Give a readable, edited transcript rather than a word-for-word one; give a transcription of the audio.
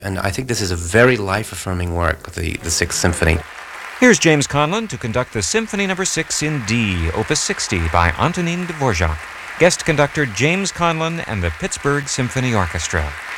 And I think this is a very life-affirming work, the Sixth Symphony. Here's James Conlon to conduct the Symphony No. 6 in D, Opus 60 by Antonin Dvorak. Guest conductor James Conlon and the Pittsburgh Symphony Orchestra.